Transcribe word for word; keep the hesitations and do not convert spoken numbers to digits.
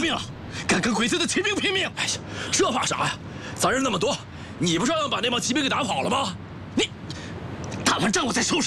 命了，敢跟鬼子的骑兵拼命！ 哎呀，这怕啥呀？咱人那么多，你不照样把那帮骑兵给打跑了吗？你， 打完仗我再收拾。